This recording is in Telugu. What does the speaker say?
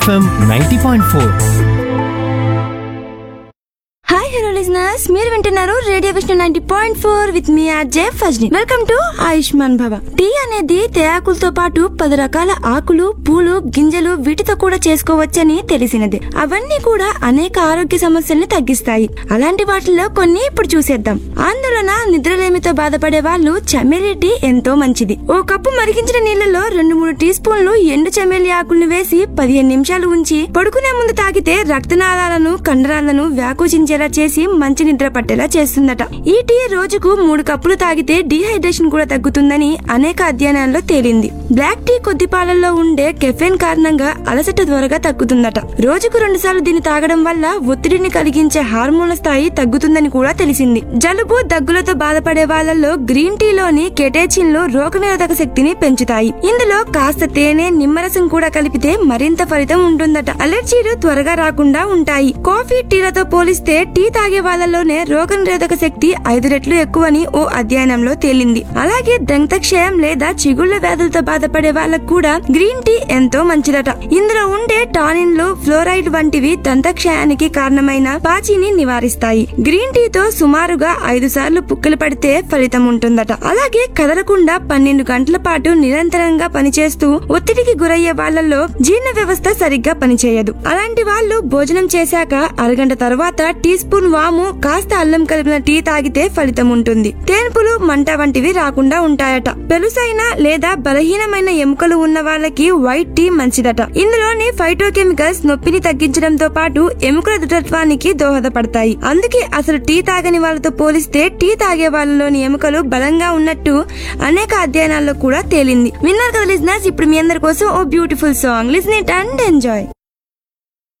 FM 90.4. హాయ్ హలో లిజనర్స్, మీరు వింటున్నారు radio Vishnu 90.4 with me RJ ఫజ్ని. Welcome to Ayushman భవ. టీ అనేది తేయాకులతో పాటు 10 రకాల ఆకులు, పూలు, గింజలు వీటితో కూడా చేసుకోవచ్చని తెలిసినది. అవన్నీ కూడా అనేక ఆరోగ్య సమస్యల్ని తగ్గిస్తాయి. అలాంటి వాటిల్లో కొన్ని ఇప్పుడు చూసేద్దాం. ఆందోళన, నిద్రలేమితో బాధపడే వాళ్ళు చమేలి టీ ఎంతో మంచిది. ఓ కప్పు మరిగించిన నీళ్లలో 2-3 టీ స్పూన్లు ఎండు చమేలి ఆకులను వేసి 15 నిమిషాలు ఉంచి పడుకునే ముందు తాగితే రక్తనాళాలను, కండరాలను వ్యాకోచించేలా చేసి మంచి నిద్ర పట్టేలా చేస్తుందట. ఈ టీ రోజుకు 3 కప్పులు తాగితే డీహైడ్రేషన్ కూడా తగ్గుతుందని అనేక అధ్యయనాల్లో తేలింది. బ్లాక్ టీ కొద్ది పాలల్లో ఉండే కెఫెన్ కారణంగా అలసట త్వరగా తగ్గుతుందట. రోజుకు 2 సార్లు దీన్ని తాగడం వల్ల ఒత్తిడిని కలిగించే హార్మోన్ల స్థాయి తగ్గుతుందని కూడా తెలిసింది. జలుబు, దగ్గులతో బాధపడే వాళ్ళల్లో గ్రీన్ టీలోని కెటేచిన్లు రోగనిరోధక శక్తిని పెంచుతాయి. ఇందులో కాస్త తేనె, నిమ్మరసం కూడా కలిపితే మరింత ఫలితం ఉంటుందట. అలర్జీలు త్వరగా రాకుండా ఉంటాయి. కాఫీ, టీలతో పోలిస్తే టీ తాగే వాళ్ళలోనే రోగనిరోధక శక్తి 5 రెట్లు ఎక్కువని ఓ అధ్యయనంలో తేలింది. అలాగే దంతక్షయం లేదా చిగుళ్ల వ్యాధులతో బాధపడే వాళ్ళకు కూడా గ్రీన్ టీ ఎంతో మంచిదట. ఇందులో ఉండే టానిన్లు, ఫ్లోరైడ్ వంటివి దంతక్షయానికి కారణమైన పాచిని నివారిస్తాయి. గ్రీన్ టీతో సుమారుగా 5 సార్లు పుక్కలు పడితే ఫలితం ఉంటుందట. అలాగే కదలకుండా 12 గంటల పాటు నిరంతరంగా పనిచేస్తూ ఒత్తిడికి గురయ్యే వాళ్ళల్లో జీర్ణ వ్యవస్థ సరిగ్గా పనిచేయదు. అలాంటి వాళ్ళు భోజనం చేశాక అరగంట తర్వాత టీ స్పూన్ వాము, కాస్త అల్లం కలిపిన టీ తాగితే ఫలితం ఉంటుంది. తేన్పులు, మంట వంటివి రాకుండా ఉంటాయట. పెలుసైన లేదా బలహీనమైన ఎముకలు ఉన్న వాళ్ళకి వైట్ టీ మంచిదట. ఇందులోని ఫైటోకెమికల్స్ నొప్పిని తగ్గించడంతో పాటు ఎముకల దృఢత్వానికి దోహదపడతాయి. అందుకే అసలు టీ తాగని వాళ్ళతో పోలిస్తే టీ తాగే వాళ్ళలోని ఎముకలు బలంగా ఉన్నట్టు అనేక అధ్యయనాల్లో కూడా తేలింది. విన్నారు కదా లిజనర్స్, ఇప్పుడు మీ అందరి కోసం ఓ beautiful song. Listen it and enjoy.